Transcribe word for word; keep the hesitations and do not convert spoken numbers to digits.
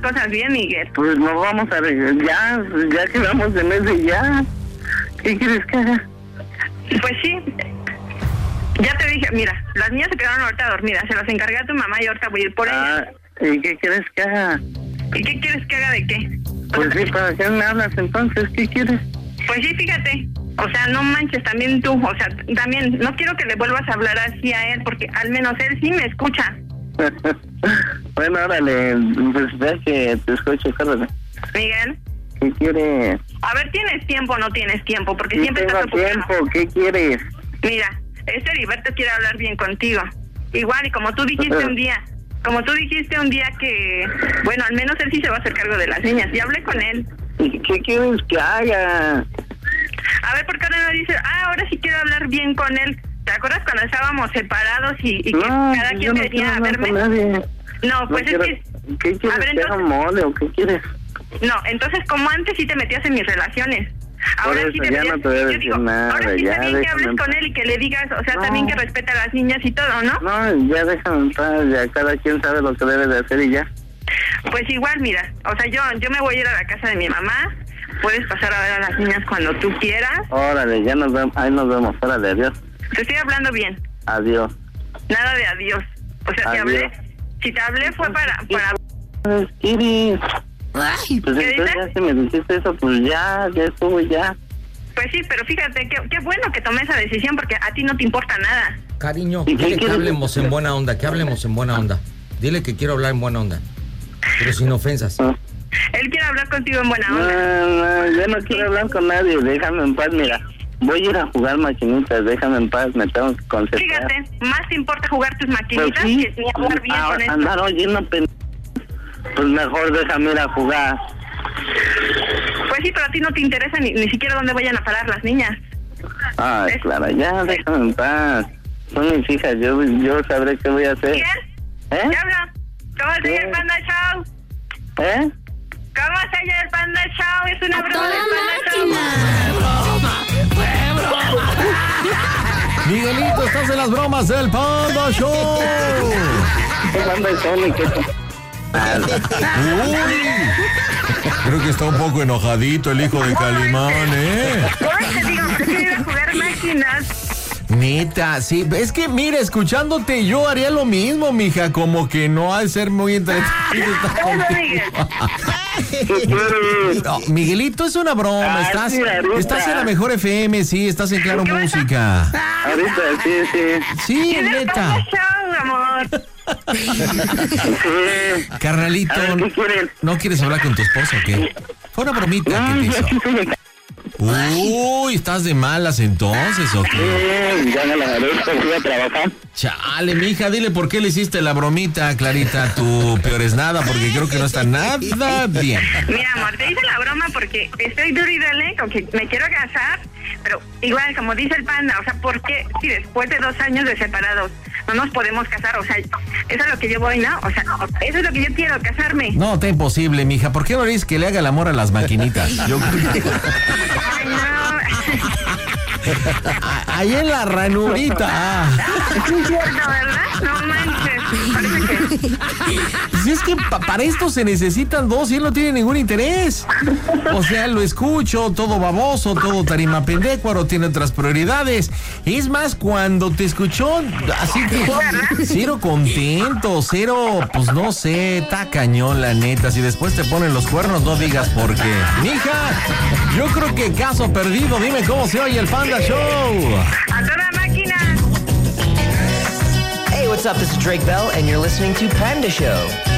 cosas bien, Miguel. Pues nos vamos a regresar, ya, ya quedamos en ese ya. ¿Qué quieres que haga? Pues sí. Ya te dije, mira, las niñas se quedaron ahorita dormidas, se las encargué a tu mamá y ahorita voy a ir por ah, ellas. ¿Y qué quieres que haga? ¿Y qué quieres que haga de qué? Pues sí, ¿para qué me hablas entonces? ¿Qué quieres? Pues sí, fíjate, o sea, no manches, también tú, o sea, también, no quiero que le vuelvas a hablar así a él, porque al menos él sí me escucha. Bueno, órale, pues ve que te escucho, órale. Miguel. ¿Qué quieres? A ver, ¿tienes tiempo o no tienes tiempo? Porque Sí, siempre tengo estás ocupado. tiempo, ¿qué quieres? Mira, este Heriberto quiere hablar bien contigo. Igual, y como tú dijiste un día, como tú dijiste un día que, bueno, al menos él sí se va a hacer cargo de las niñas. Y hablé con él. ¿Y qué quieres que haga? A ver, ¿por qué ahora no dice, ah, ahora sí quiero hablar bien con él? ¿Te acuerdas cuando estábamos separados y, y que no, cada quien no venía a verme? No, pues no es que... ¿Qué quieres a ver, que haga mole o qué quieres? No, entonces como antes sí te metías en mis relaciones. Ahora Por sí eso te ya metías, no te voy a yo decir digo, nada, ahora sí ya, está bien que hables déjame con él y que le digas, o sea, no. también que respeta a las niñas y todo, ¿no? No, ya déjame en paz, ya cada quien sabe lo que debe de hacer y ya. Pues igual, mira, o sea, yo yo me voy a ir a la casa de mi mamá, puedes pasar a ver a las niñas cuando tú quieras. Órale, ya nos vemos, ahí nos vemos, órale, adiós. Te estoy hablando bien. Adiós. Nada de adiós. O sea, si hablé, si te hablé fue para... para... Kiri. Ay, pues entonces ya si me dijiste eso, pues ya, ya estuvo ya. Pues sí, pero fíjate, qué, qué bueno que tomé esa decisión porque a ti no te importa nada. Cariño, dile que hablemos en buena onda, que hablemos en buena onda. Dile que quiero hablar en buena onda, pero sin ofensas. Ah. Él quiere hablar contigo en buena onda. No, no, yo no quiero hablar con nadie, déjame en paz, mira. Voy a ir a jugar maquinitas, déjame en paz, me tengo que concentrar. Fíjate, más te importa jugar tus maquinitas pues sí, que ni hablar bien a, con esto. andar oyendo pen... Pues mejor déjame ir a jugar. Pues sí, pero a ti no te interesa ni, ni siquiera dónde vayan a parar las niñas. Ay, ¿Es? Clara, ya déjame en paz. Son mis hijas, yo, yo sabré qué voy a hacer. ¿Quién? ¿Eh? ¿Qué habla? ¿Cómo se llama el Panda Show? ¿Eh? ¿Cómo se llama el Panda Show? Es una ¡A broma toda del Panda máquina! Miguelito, estás en las bromas del Panda Show. ¿Qué manda el Sonic? Uy, creo que está un poco enojadito el hijo de Calimán, ¿eh? Show. Te digo, prefiero ir a jugar máquinas. Neta, sí, es que mira, escuchándote yo haría lo mismo, mija, como que no ha de ser muy entretenido estar contigo. No, Miguelito, es una broma, Ay, estás, sí, ahorita. estás en la mejor F M, sí, estás en Claro Música. Ahorita, sí, sí. Sí, ¿Quién es el neta. Panda Show, amor? Sí. Carnalito, A ver, ¿qué quieren? ¿no quieres hablar con tu esposo o qué? Fue una bromita que te No, hizo. yo sí soy de... Uy, ¿estás de malas entonces o qué? Sí, ya me la agarré, fui a trabajar. Chale, mija, dile por qué le hiciste la bromita, Clarita, tu peor es nada, porque creo que no está nada bien. Mira, amor, te hice la broma porque estoy duro y dale con que me quiero casar, pero igual, como dice el Panda, o sea, ¿por qué si después de dos años de separados no nos podemos casar? O sea, eso es lo que yo voy, ¿no? O sea, eso es lo que yo quiero, casarme. No, está imposible, mija. ¿Por qué no le dices que le haga el amor a las maquinitas? Yo Ay, no. ahí en la ranurita. Es cierto, ¿verdad? No manches. Parece que... Si es que pa- para esto se necesitan dos y él no tiene ningún interés. O sea, lo escucho, todo baboso, todo tarima pendecuaro, tiene otras prioridades. Es más, cuando te escuchó, así que cero contento, cero, pues no sé, está cañón la neta. Si después te ponen los cuernos, no digas por qué. Mija, yo creo que caso perdido. Dime cómo se oye el Panda Show. A toda máquina. Hey, what's up? This is Drake Bell, and you're listening to Panda Show.